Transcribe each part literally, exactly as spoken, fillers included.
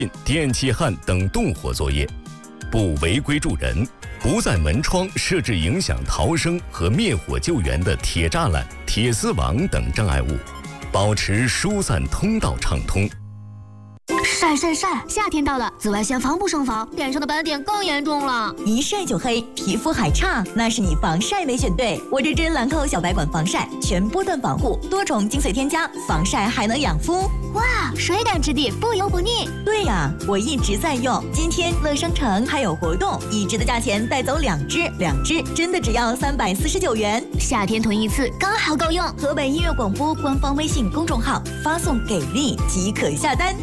电气焊等动活作业，不违规助人，不在门窗设置影响逃生和灭火救援的铁栅栏、铁丝网等障碍物，保持疏散通道畅通。 晒晒晒！夏天到了，紫外线防不胜防，脸上的斑点更严重了。 一晒就黑，皮肤还差，那是你防晒没选对。我这支兰蔻小白管防晒，全波段保护，多重精粹添加，防晒还能养肤。 哇，水感质地，不油不腻。 对呀，我一直在用。今天乐商城还有活动，一支的价钱带走两支，两支真的只要三百四十九元。 夏天囤一次刚好够用。 河北音乐广播官方微信公众号发送给力即可下单。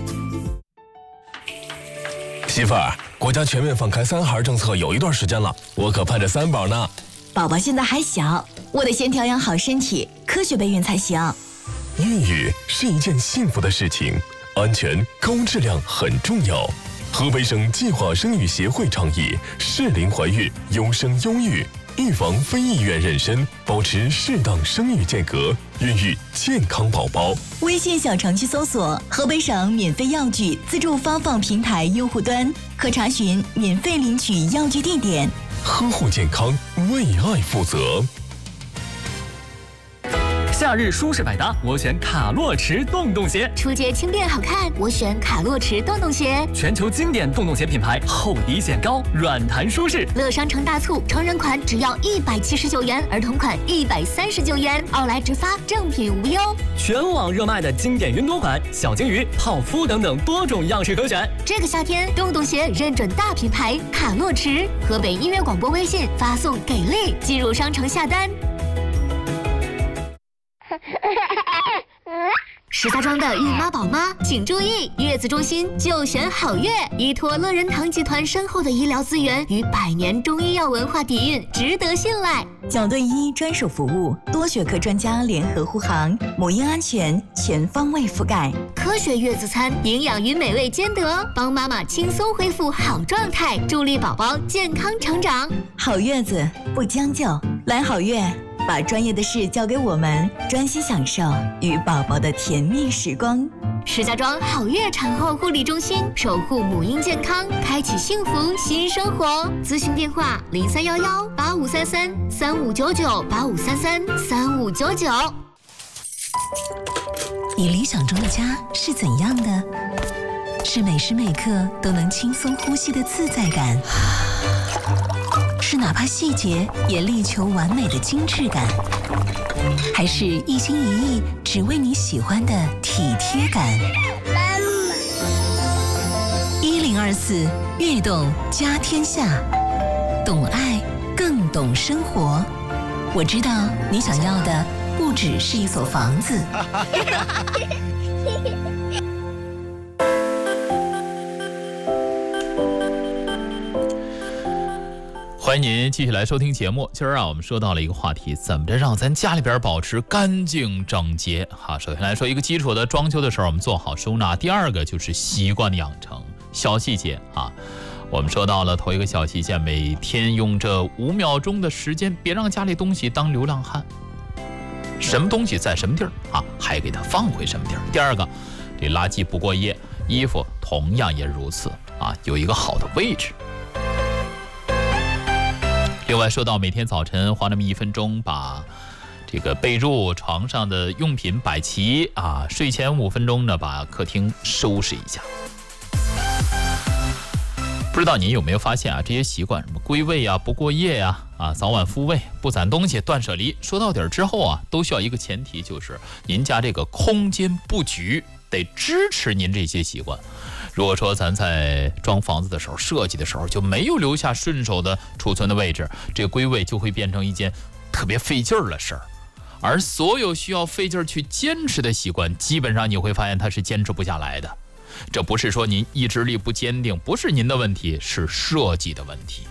媳妇儿，国家全面放开三孩政策有一段时间了，我可盼着三宝呢。 宝宝现在还小，我得先调养好身体，科学备孕才行。 孕育是一件幸福的事情，安全高质量很重要。河北省计划生育协会倡议适龄怀孕，优生优育，预防非意愿妊娠，保持适当生育间隔，孕育健康宝宝。 微信小程序搜索河北省免费药具自助发放平台用户端，可查询免费领取药具地点。 呵护健康，为爱负责。 夏日舒适百搭，我选卡洛驰洞洞鞋。 出街轻便好看，我选卡洛驰洞洞鞋。 全球经典洞洞鞋品牌，厚底显高，软弹舒适。 乐商城大促，成人款只要一百七十九元，儿童款一百三十九元，奥莱直发，正品无忧。 全网热卖的经典云朵款、小金鱼、泡芙等等多种样式可选。 这个夏天，洞洞鞋认准大品牌卡洛驰。河北音乐广播微信发送给力，进入商城下单。石家庄的孕妈宝妈请注意，月子中心就选好月，依托乐仁堂集团深厚的医疗资源与百年中医药文化底蕴，值得信赖。 角队医专属服务，多学科专家联合护航，母婴安全全方位覆盖。 科学月子餐，营养与美味兼得，帮妈妈轻松恢复好状态，助力宝宝健康成长。 好月子不将就，来好月。把专业的事交给我们，专心享受与宝宝的甜蜜时光。 石家庄好月产后护理中心，守护母婴健康，开启幸福新生活。咨询电话：零三幺幺八五三三三五九九八五三三三五九九。 你理想中的家是怎样的？是每时每刻都能轻松呼吸的自在感，是哪怕细节也力求完美的精致感，还是一心一意只为你喜欢的体贴感？一零二四悦动家天下，懂爱更懂生活。我知道你想要的不只是一所房子。 欢迎您继续来收听节目。今儿啊，我们说到了一个话题，怎么着让咱家里边保持干净整洁。好，首先来说一个基础的，装修的时候我们做好收纳。第二个就是习惯的养成，小细节啊。我们说到了头一个小细节，每天用这五秒钟的时间，别让家里东西当流浪汉。什么东西在什么地儿啊，还给它放回什么地儿。第二个，这垃圾不过夜，衣服同样也如此啊，有一个好的位置。另外说到每天早晨花那么一分钟把这个被褥床上的用品摆齐啊，睡前五分钟呢把客厅收拾一下。不知道您有没有发现啊，这些习惯什么归位啊、不过夜呀、啊、早晚复位、不攒东西、断舍离，说到底儿之后啊，都需要一个前提，就是您家这个空间布局得支持您这些习惯。如果说咱在装房子的时候、设计的时候就没有留下顺手的储存的位置，这个归位就会变成一件特别费劲儿的事儿。而所有需要费劲儿去坚持的习惯，基本上你会发现它是坚持不下来的。这不是说您意志力不坚定，不是您的问题，是设计的问题。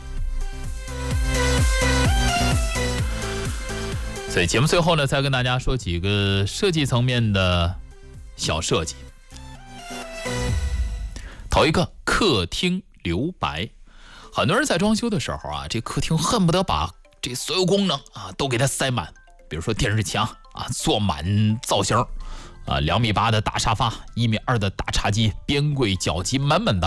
所以节目最后呢，再跟大家说几个设计层面的小设计。头一个，客厅留白。很多人在装修的时候啊，这客厅恨不得把这所有功能啊都给它塞满，比如说电视墙啊做满造型啊，两米八的大沙发，一米二的大茶几，边柜脚机满满的。